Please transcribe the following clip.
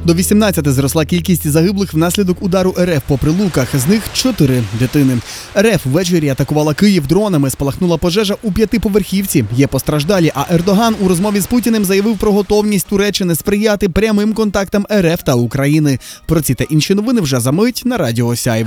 До 18 зросла кількість загиблих внаслідок удару РФ по прилуках, з них 4 дитини. РФ ввечері атакувала Київ дронами, спалахнула пожежа у 5-поверхівці. Є постраждалі, а Ердоган у розмові з Путіним заявив про готовність Туреччини сприяти прямим контактам РФ та України. Про ці та інші новини вже за мить на Радіо Сяйво.